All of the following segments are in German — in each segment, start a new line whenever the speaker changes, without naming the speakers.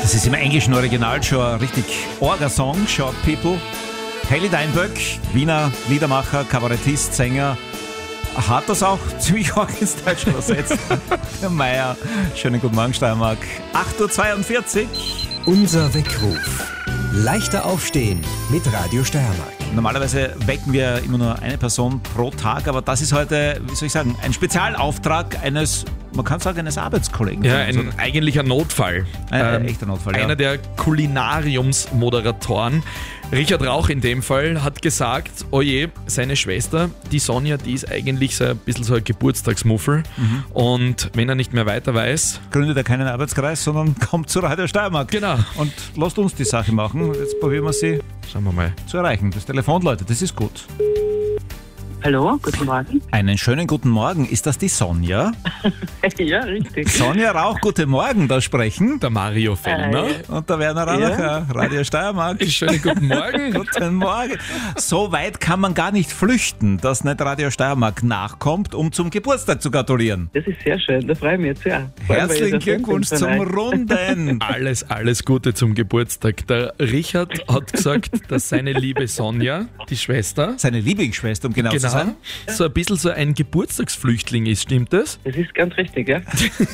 Das ist im englischen Original schon ein richtig Orga-Song, Short People. Hailey Steinböck, Wiener Liedermacher, Kabarettist, Sänger, hat das auch ziemlich arg ins Deutsche übersetzt. Der Meier, schönen guten Morgen Steiermark. 8.42 Uhr.
Unser Weckruf. Leichter aufstehen mit Radio Steiermark.
Normalerweise wecken wir immer nur eine Person pro Tag, aber das ist heute, wie soll ich sagen, ein Spezialauftrag eines, man kann sagen, eines Arbeitskollegen.
Ja, eigentlich ein Notfall.
Ein echter Notfall,
Einer der Kulinariumsmoderatoren, Richard Rauch in dem Fall, hat gesagt, oje, seine Schwester, die Sonja, die ist eigentlich so ein bisschen so ein Geburtstagsmuffel. Und wenn er nicht mehr weiter weiß...
Gründet er keinen Arbeitskreis, sondern kommt zu Radio Steiermark.
Genau.
Und lasst uns die Sache machen. Jetzt probieren wir sie
Schauen wir mal.
zu erreichen. Das Telefon läutet, das ist gut.
Hallo, guten Morgen.
Einen schönen guten Morgen. Ist das die Sonja?
Ja, richtig.
Sonja Rauch, guten Morgen, da sprechen.
Der Mario Fellner.
Und der Werner Ranacher, Radio Steiermark.
Schönen guten Morgen.
Guten Morgen. So weit kann man gar nicht flüchten, dass nicht Radio Steiermark nachkommt, um zum Geburtstag zu gratulieren.
Das ist sehr schön, da freue ich mich jetzt sehr.
Herzlichen Glückwunsch zum Runden.
Alles Gute zum Geburtstag. Der Richard hat gesagt, dass seine liebe Sonja, die Schwester,
Seine Lieblingsschwester, um genau zu sein.
so ein bisschen so ein Geburtstagsflüchtling ist, stimmt das?
Das ist ganz richtig, ja.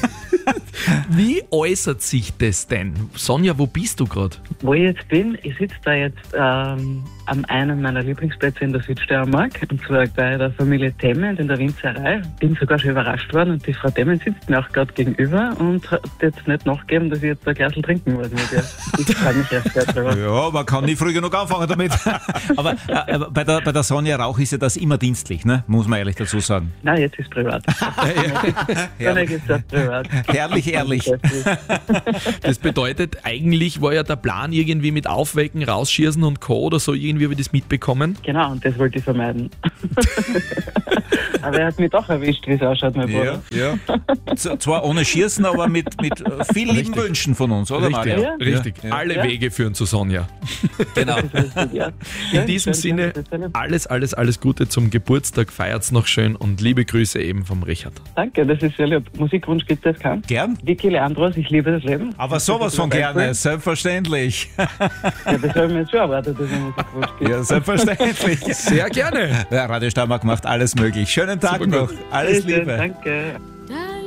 Wie äußert sich das denn? Sonja, wo bist du gerade?
Wo ich jetzt bin, ich sitze da jetzt an einem meiner Lieblingsplätze in der Südsteiermark, und zwar bei der Familie Temmend in der Winzerei. Bin sogar schon überrascht worden und die Frau Temmend sitzt mir auch gerade gegenüber und hat jetzt nicht nachgegeben, dass ich jetzt ein Glas trinken muss mit ihr. Ich freue mich erst sehr drüber.
Ja, man kann nie früh genug anfangen damit. Aber bei der Sonja Rauch ist ja das immer dienstlich, ne? Muss man ehrlich dazu sagen.
Nein, jetzt ist privat. Dann ist das privat.
Herrlich, ehrlich.
Das bedeutet, eigentlich war ja der Plan irgendwie mit Aufwecken, Rausschießen und Co. oder so, irgendwie habe ich das mitbekommen.
Genau, und das wollte ich vermeiden. Aber er hat mich doch erwischt, wie es ausschaut, mein Bruder.
Ja. Zwar ohne Schießen, aber mit vielen lieben Wünschen von uns, oder
Richtig,
Mario?
richtig.
Ja.
Alle Wege führen zu Sonja.
Genau.
Ja.
In diesem Sinne, alles Gute zum Geburtstag, feiert's noch schön und liebe Grüße eben vom Richard.
Danke, das ist sehr lieb. Musikwunsch gibt es keinen.
Gern?
Vicky Leandros, ich liebe das Leben.
Aber sowas von gerne, selbstverständlich.
Ja, das habe ich mir jetzt schon erwartet, dass es Musikwunsch gibt.
Ja, selbstverständlich.
Sehr gerne.
Ja, Radio Steiermark macht alles möglich. Schönen Tag
Super
noch.
gut.
Alles
Bitte,
Liebe.
Danke.